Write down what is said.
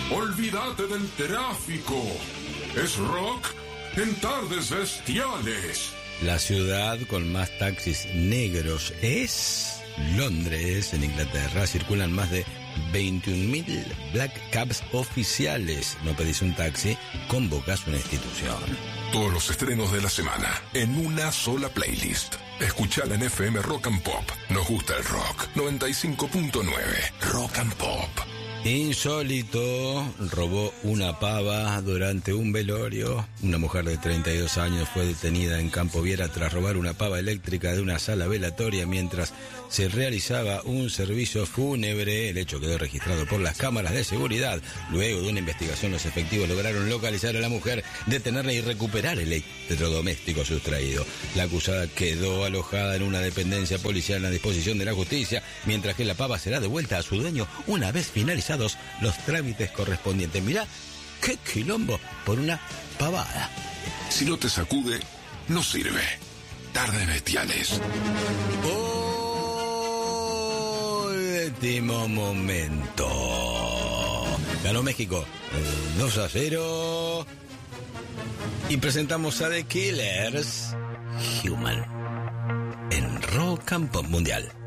Olvídate del tráfico. Es rock en Tardes Bestiales. La ciudad con más taxis negros es Londres, en Inglaterra. Circulan más de 21.000 Black Cabs oficiales. No pedís un taxi, convocás una institución. Todos los estrenos de la semana en una sola playlist. Escuchala en FM Rock and Pop. Nos gusta el rock. 95.9 Rock and Pop. Insólito, robó una pava durante un velorio. Una mujer de 32 años fue detenida en Campo Viera tras robar una pava eléctrica de una sala velatoria mientras se realizaba un servicio fúnebre. El hecho quedó registrado por las cámaras de seguridad. Luego de una investigación, los efectivos lograron localizar a la mujer, detenerla y recuperar el electrodoméstico sustraído. La acusada quedó alojada en una dependencia policial a disposición de la justicia, mientras que la pava será devuelta a su dueño una vez finalizados los trámites correspondientes. Mirá, qué quilombo por una pavada. Si no te sacude, no sirve. Tardes Bestiales. Último momento. Ganó México 2-0. Y presentamos a The Killers, Human, en Rock and Pop Mundial.